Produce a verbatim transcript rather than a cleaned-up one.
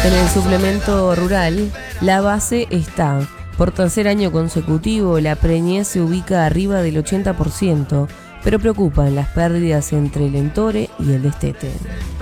En el suplemento rural, la base está. Por tercer año consecutivo, la preñez se ubica arriba del ochenta por ciento, pero preocupan las pérdidas entre el entore y el destete.